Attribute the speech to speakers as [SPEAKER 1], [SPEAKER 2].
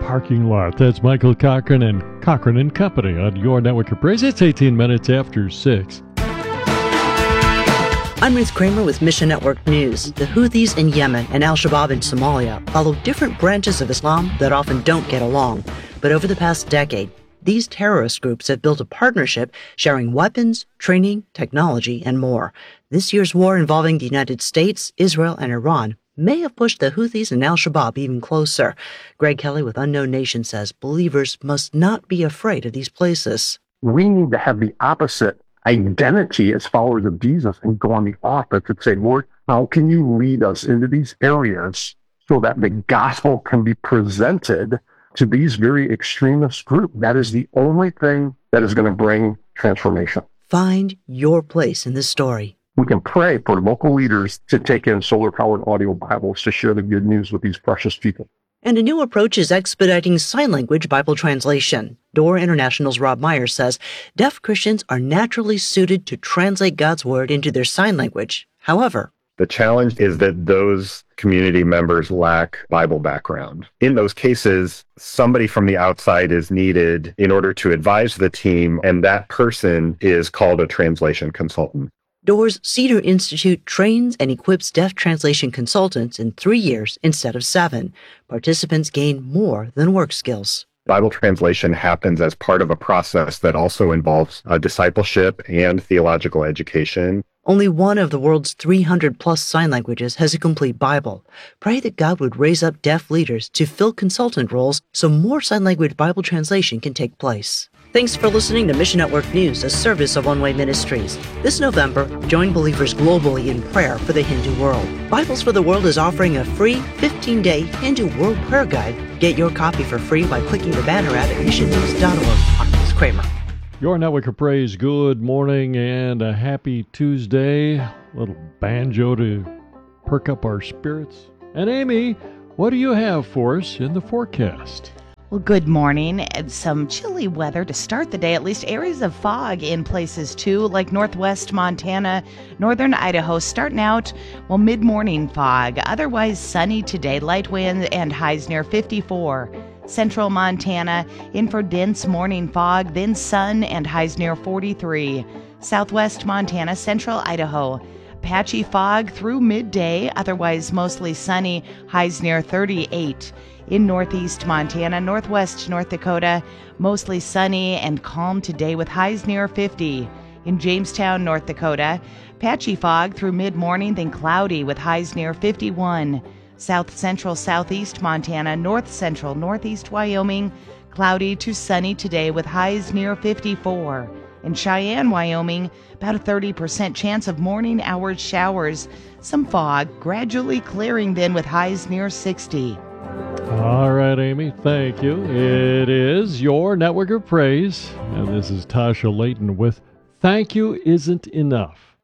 [SPEAKER 1] parking lot. That's Michael Cochran and Cochran and Company on your network of praise. It's 18 minutes after 6.
[SPEAKER 2] I'm Ruth Kramer with Mission Network News. The Houthis in Yemen and Al-Shabaab in Somalia follow different branches of Islam that often don't get along. But over the past decade, these terrorist groups have built a partnership sharing weapons, training, technology, and more. This year's war involving the United States, Israel, and Iran may have pushed the Houthis and Al-Shabaab even closer. Greg Kelly with Unknown Nation says believers must not be afraid of these places.
[SPEAKER 3] We need to have the opposite identity as followers of Jesus and go on the offense and say, Lord, how can you lead us into these areas so that the gospel can be presented to these very extremist groups? That is the only thing that is going to bring transformation.
[SPEAKER 2] Find your place in this story.
[SPEAKER 3] We can pray for local leaders to take in solar-powered audio Bibles to share the good news with these precious people.
[SPEAKER 2] And a new approach is expediting sign language Bible translation. Door International's Rob Myers says deaf Christians are naturally suited to translate God's word into their sign language. However,
[SPEAKER 4] the challenge is that those community members lack Bible background. In those cases, somebody from the outside is needed in order to advise the team, and that person is called a translation consultant.
[SPEAKER 2] Door's Cedar Institute trains and equips deaf translation consultants in 3 years instead of 7. Participants gain more than work skills.
[SPEAKER 4] Bible translation happens as part of a process that also involves discipleship and theological education.
[SPEAKER 2] Only one of the world's 300-plus sign languages has a complete Bible. Pray that God would raise up deaf leaders to fill consultant roles so more sign language Bible translation can take place. Thanks for listening to Mission Network News, a service of One Way Ministries. This November, join believers globally in prayer for the Hindu world. Bibles for the World is offering a free 15-day Hindu World Prayer Guide. Get your copy for free by clicking the banner ad at missionnews.org. I'm Chris Kramer.
[SPEAKER 1] Your network of praise, good morning and a happy Tuesday. A little banjo to perk up our spirits. And Amy, what do you have for us in the forecast?
[SPEAKER 5] Well, good morning. And some chilly weather to start the day, at least areas of fog in places too, like northwest Montana, northern Idaho, starting out, well, mid-morning fog. Otherwise sunny today, light winds and highs near 54. Central Montana, in for dense morning fog, then sun and highs near 43. Southwest Montana, central Idaho, patchy fog through midday, otherwise mostly sunny, highs near 38. In northeast Montana, northwest North Dakota, mostly sunny and calm today with highs near 50. In Jamestown, North Dakota, patchy fog through mid-morning, then cloudy with highs near 51. South central southeast Montana, north central northeast Wyoming, cloudy to sunny today with highs near 54. In Cheyenne, Wyoming, about a 30% chance of morning hours showers. Some fog, gradually clearing then with highs near 60.
[SPEAKER 1] All right, Amy, thank you. It is your network of praise, and this is Tasha Layton with Thank You Isn't Enough.